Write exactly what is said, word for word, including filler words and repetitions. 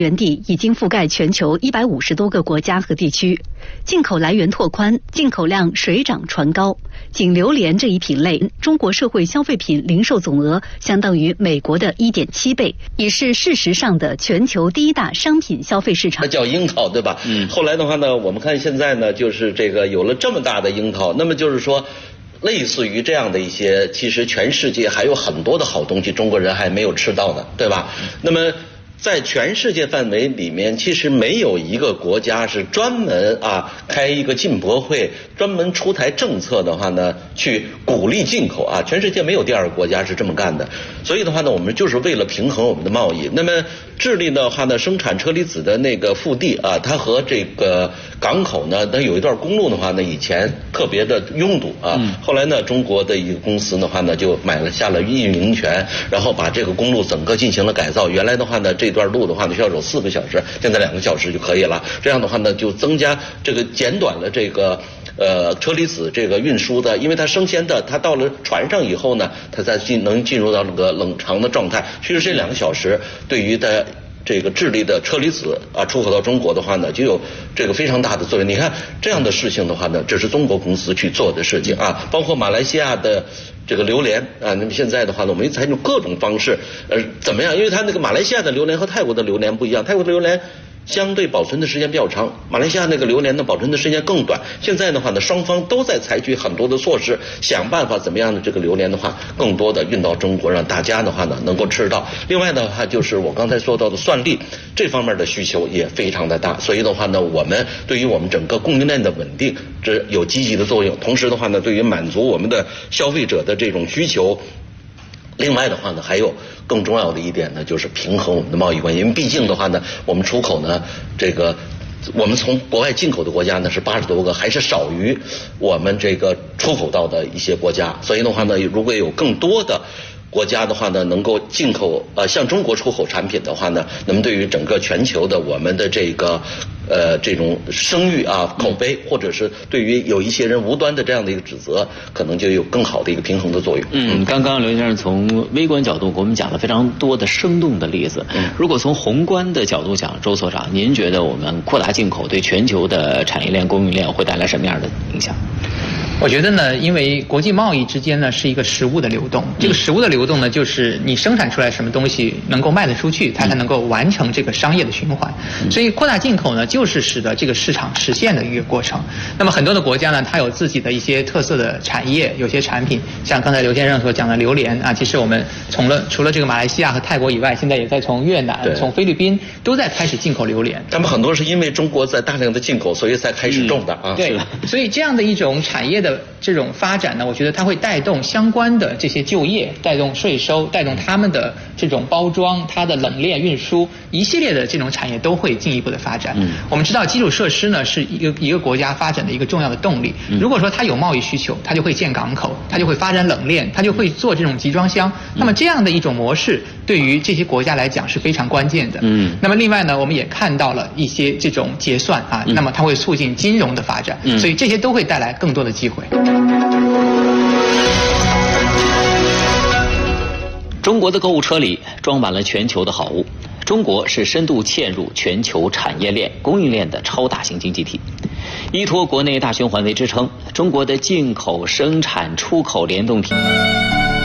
源地已经覆盖全球一百五十多个国家和地区，进口来源拓宽，进口量水涨船高。仅榴莲这一品类，中国社会消费品零售总额相当于美国的 一点七倍，也是事实上的全球第一大商品消费市场。 它叫樱桃，对吧？嗯。后来的话呢，我们看现在呢，就是这个有了这么大的樱桃，那么就是说。类似于这样的一些，其实全世界还有很多的好东西，中国人还没有吃到的，对吧？那么在全世界范围里面，其实没有一个国家是专门啊开一个进博会，专门出台政策的话呢，去鼓励进口啊。全世界没有第二个国家是这么干的。所以的话呢，我们就是为了平衡我们的贸易。那么智利的话呢，生产车厘子的那个腹地啊，它和这个港口呢，它有一段公路的话呢，以前特别的拥堵啊。嗯、后来呢，中国的一个公司的话呢，就买了下了运营权，然后把这个公路整个进行了改造。原来的话呢，这段路的话呢需要走四个小时，现在两个小时就可以了。这样的话呢，就增加这个减短了这个呃车厘子这个运输的，因为它生鲜的，它到了船上以后呢，它才进能进入到那个冷藏的状态。其实这两个小时对于的。这个智利的车厘子啊，出口到中国的话呢，就有这个非常大的作用。你看这样的事情的话呢，这是中国公司去做的事情啊，包括马来西亚的这个榴莲啊，那么现在的话呢，我们采用各种方式，呃，怎么样？因为它那个马来西亚的榴莲和泰国的榴莲不一样，泰国的榴莲相对保存的时间比较长，马来西亚那个榴莲呢保存的时间更短。现在的话呢，双方都在采取很多的措施，想办法怎么样的这个榴莲的话，更多的运到中国，让大家的话呢能够吃到。另外的话，就是我刚才说到的蒜粒这方面的需求也非常的大，所以的话呢，我们对于我们整个供应链的稳定这有积极的作用。同时的话呢，对于满足我们的消费者的这种需求。另外的话呢，还有更重要的一点呢，就是平衡我们的贸易关系。因为毕竟的话呢，我们出口呢，这个我们从国外进口的国家呢是八十多个，还是少于我们这个出口到的一些国家。所以的话呢，如果有更多的国家的话呢，能够进口呃向中国出口产品的话呢，那么对于整个全球的我们的这个呃这种声誉啊、口碑，或者是对于有一些人无端的这样的一个指责，可能就有更好的一个平衡的作用。 嗯，刚刚刘先生从微观角度给我们讲了非常多的生动的例子。嗯，如果从宏观的角度讲，周所长，您觉得我们扩大进口对全球的产业链、供应链会带来什么样的影响？ 我觉得呢，因为国际贸易之间呢是一个实物的流动，这个实物的流动呢，就是你生产出来什么东西能够卖得出去，它才能够完成这个商业的循环。所以扩大进口呢，就是使得这个市场实现的一个过程。那么很多的国家呢，它有自己的一些特色的产业，有些产品，像刚才刘先生所讲的榴莲啊，其实我们从了除了这个马来西亚和泰国以外，现在也在从越南、从菲律宾都在开始进口榴莲。 他们很多是因为中国在大量的进口，所以才开始种的啊。 嗯、对，所以这样的一种产业的这种发展呢，我觉得它会带动相关的这些就业，带动税收，带动他们的这种包装，它的冷链运输，一系列的这种产业都会进一步的发展。嗯，我们知道基础设施呢是一个一个国家发展的一个重要的动力。如果说它有贸易需求，它就会建港口，它就会发展冷链，它就会做这种集装箱。那么这样的一种模式，对于这些国家来讲是非常关键的。嗯，那么另外呢，我们也看到了一些这种结算啊，那么它会促进金融的发展。嗯，所以这些都会带来更多的机会。 中国的购物车里装满了全球的好物，中国是深度嵌入全球产业链、供应链的超大型经济体。依托国内大循环为支撑，中国的进口、生产、出口联动体。